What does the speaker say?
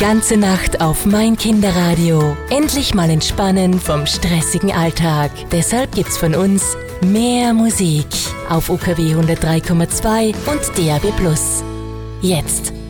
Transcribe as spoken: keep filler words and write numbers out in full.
Ganze Nacht auf mein Kinderradio. Endlich mal entspannen vom stressigen Alltag. Deshalb gibt's von uns mehr Musik auf U K W hundertdrei Komma zwei und D A B plus. Jetzt